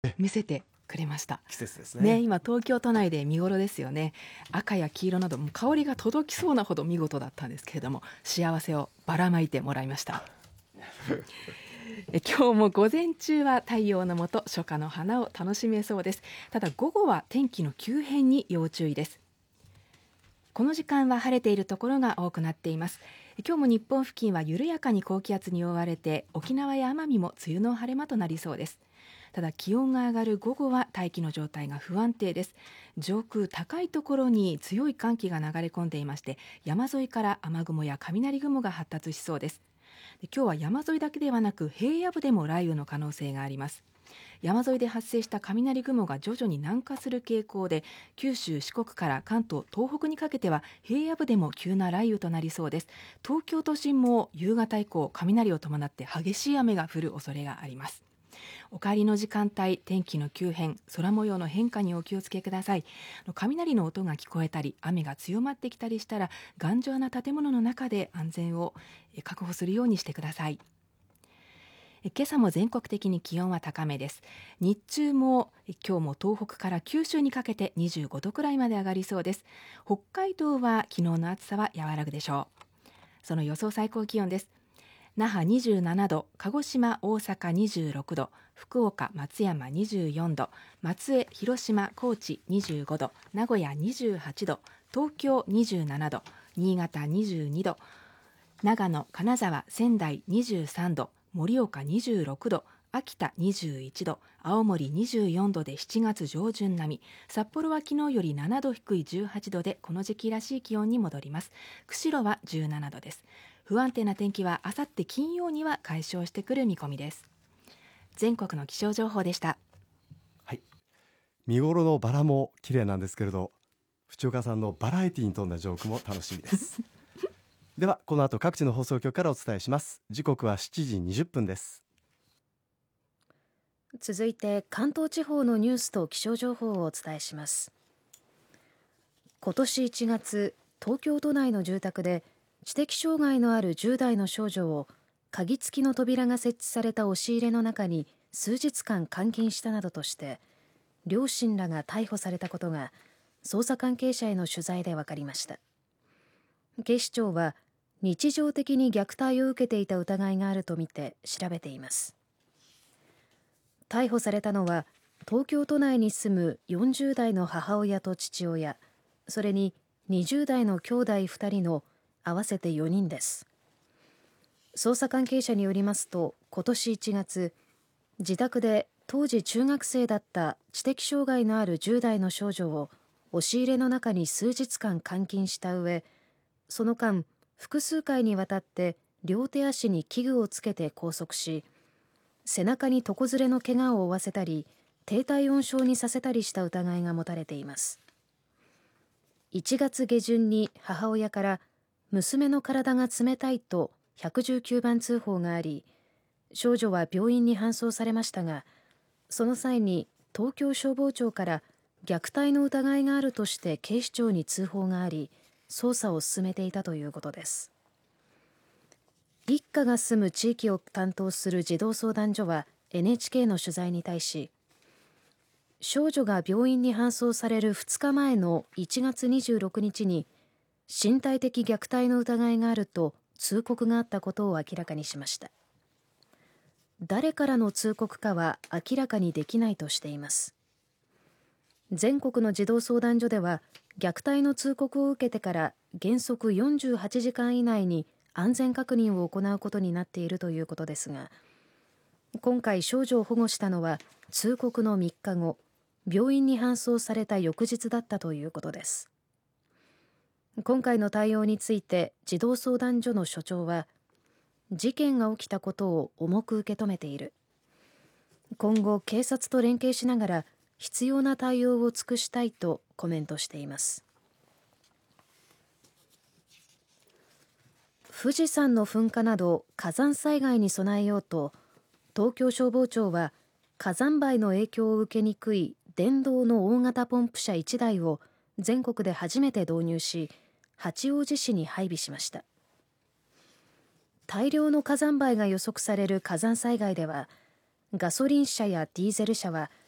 見せてくれました。 季節ですね。 今東京都内で見頃ですよね。赤や黄色などもう香りが届きそうなほど見事だったんですけれども、幸せをばらまいてもらいました今日も午前中は太陽の下初夏の花を楽しめそうです。ただ午後は天気の急変に要注意です。この時間は晴れているところが多くなっています。今日も日本付近は緩やかに高気圧に覆われて、沖縄や奄美も梅雨の晴れ間となりそうです。ただ気温が上がる午後は大気の状態が不安定です。上空高いところに強い寒気が流れ込んでいまして、山沿いから雨雲や雷雲が発達しそうです。今日は山沿いだけではなく平野部でも雷雨の可能性があります。山沿いで発生した雷雲が徐々に南下する傾向で、九州、四国から関東、東北にかけては平野部でも急な雷雨となりそうです。東京都心も夕方以降雷を伴って激しい雨が降る恐れがあります。お帰りの時間帯、天気の急変、空模様の変化にお気をつけください。雷の音が聞こえたり雨が強まってきたりしたら、頑丈な建物の中で安全を確保するようにしてください。今朝も全国的に気温は高めです。日中も今日も東北から九州にかけて25度くらいまで上がりそうです。北海道は昨日の暑さは和らぐでしょう。その予想最高気温です。那覇27度、鹿児島、大阪26度、福岡、松山24度、松江、広島、高知25度、名古屋28度、東京27度、新潟22度、長野、金沢、仙台23度、盛岡26度、秋田21度、青森24度で7月上旬並み、札幌は昨日より7度低い18度でこの時期らしい気温に戻ります。釧路は17度です。不安定な天気はあさって金曜には解消してくる見込みです。全国の気象情報でした。 はい、見頃のバラも綺麗なんですけれど、淵岡さんのバラエティに富んだジョークも楽しみですではこの後各地の放送局からお伝えします。時刻は7時20分です。 続いて関東地方のニュースと気象情報をお伝えします。今年1月、東京都内の住宅で知的障害のある10代の少女を鍵付きの扉が設置された押し入れの中に数日間監禁したなどとして両親らが逮捕されたことが捜査関係者への取材で分かりました。警視庁は日常的に虐待を受けていた疑いがあるとみて調べています。逮捕されたのは東京都内に住む40代の母親と父親、それに20代の兄弟2人の合わせて4人です。捜査関係者によりますと、今年1月、自宅で当時中学生だった知的障害のある10代の少女を押し入れの中に数日間監禁した上、その間複数回にわたって両手足に器具をつけて拘束し、背中に床ずれの怪我を負わせたり低体温症にさせたりした疑いが持たれています。1月下旬に母親から娘の体が冷たいと119番通報があり、少女は病院に搬送されましたが、その際に東京消防庁から虐待の疑いがあるとして警視庁に通報があり、捜査を進めていたということです。一家が住む地域を担当する児童相談所は NHK の取材に対し、少女が病院に搬送される2日前の1月26日に身体的虐待の疑いがあると通告があったことを明らかにしました。誰からの通告かは明らかにできないとしています。全国の児童相談所では虐待の通告を受けてから原則48時間以内に安全確認を行うことになっているということですが、今回少女を保護したのは通告の3日後、病院に搬送された翌日だったということです。今回の対応について児童相談所の所長は、事件が起きたことを重く受け止めている。今後警察と連携しながら必要な対応を尽くしたいとコメントしています。富士山の噴火など火山災害に備えようと、東京消防庁は火山灰の影響を受けにくい電動の大型ポンプ車1台を全国で初めて導入し、八王子市に配備しました。大量の火山灰が予測される火山災害では、ガソリン車やディーゼル車は